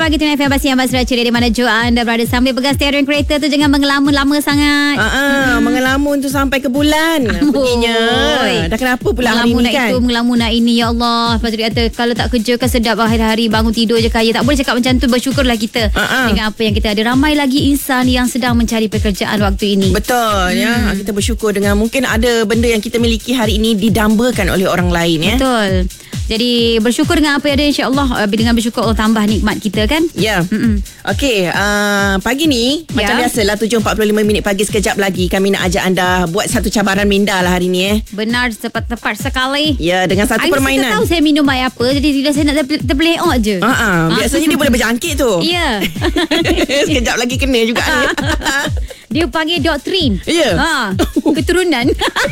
pagi Tuna FM Basi Abang Seraca dari mana jua anda berada. Sambil pegang steering kereta tu jangan mengelamun lama sangat. Mengelamun tu sampai ke bulan perginya. Dah kenapa pula hari ni kan? Mengelamun nak ini, ya Allah. Lepas tu dia kata kalau tak kerja kan sedap hari-hari bangun tidur je kaya. Tak boleh cakap macam tu. Bersyukurlah kita dengan apa yang kita ada. Ramai lagi insan yang sedang mencari pekerjaan waktu ini. Betul ya. Kita bersyukur dengan mungkin ada benda yang kita miliki hari ini didambakan oleh orang lain ya. Betul. Jadi bersyukur dengan apa yang ada, insya-Allah. Dengan bersyukur Allah tambah nikmat kita kan. Ya. Okey, pagi ni macam biasalah 7.45 pagi, sekejap lagi kami nak ajak anda buat satu cabaran minda lah hari ni Benar, tepat sekali. Ya, dengan satu permainan. Saya tahu saya minum air apa, jadi tidak saya nak terbeleok je. Biasanya dia boleh berjangkit tu. Ya. Sekejap lagi kena juga ni. Dia panggil doktrin. Ya. Keturunan.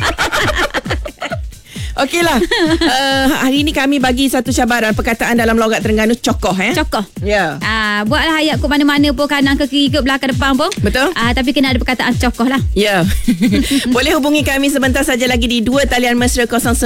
Okeylah. Hari ini kami bagi satu cabaran perkataan dalam logat Terengganu, cokoh Cokoh. Ya. Buatlah ayat ke mana-mana pun, kanan ke kiri ke belakang depan pun. Betul. Tapi kena ada perkataan cokoh lah. Ya. Boleh hubungi kami sebentar saja lagi di 2 talian mesra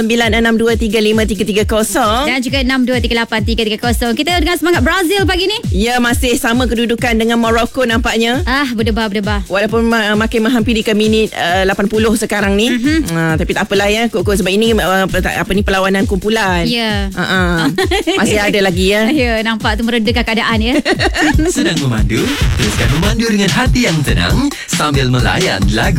0962335330 dan juga 62383330. Kita dengan semangat Brazil pagi ni. Ya, masih sama kedudukan dengan Morocco nampaknya. Berdebar. Walaupun makin menghampiri ke minit 80 sekarang ni. Tapi tak apalah ya, kok sebab ini perlawanan kumpulan. Ya. Masih ada lagi ya. Ya, nampak tu meredakan keadaan ya. Sedang memandu? Teruskan memandu dengan hati yang tenang sambil melayan lagu